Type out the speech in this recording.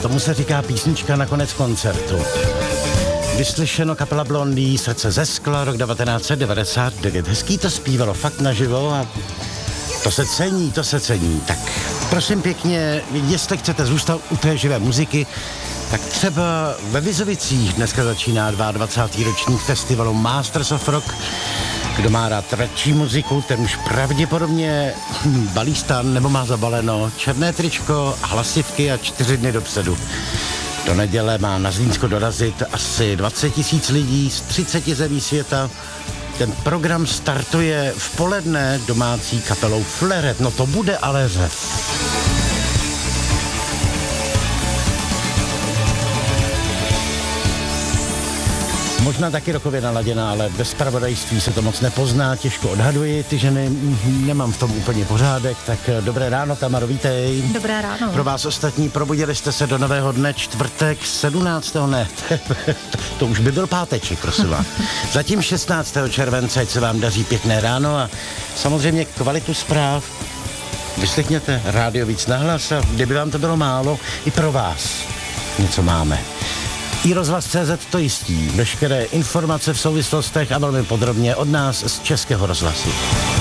Tomu se říká písnička na konec koncertu. Vyslyšeno kapela Blondie, Srdce ze skla, rok 1999. Hezký to zpívalo, fakt naživo a to se cení. Tak prosím pěkně, jestli chcete zůstat u té živé muziky, tak třeba ve Vizovicích dneska začíná 22. ročník festivalu Masters of Rock. Kdo má rád radší muziku, ten už pravděpodobně balí stan nebo má zabaleno černé tričko, hlasivky a 4 dny dopředu. Do neděle má na Zlínsko dorazit asi 20 000 lidí z 30 zemí světa. Ten program startuje v poledne domácí kapelou Fleret. No to bude ale řev. Možná taky rokově naladěná, ale bez zpravodajství se to moc nepozná, těžko odhaduji, ty ženy nemám v tom úplně pořádek, tak dobré ráno, Tamaro, vítej. Dobré ráno. Pro vás ostatní, probudili jste se do nového dne, čtvrtek 17. ne, to už by byl páteček, prosím vás. Zatím 16. července, ať se vám daří pěkné ráno a samozřejmě kvalitu zpráv. Vyslechněte rádio víc nahlas a kdyby vám to bylo málo, i pro vás něco máme. I rozhlas.cz to jistí. Veškeré informace v souvislostech a velmi podrobně od nás z Českého rozhlasu.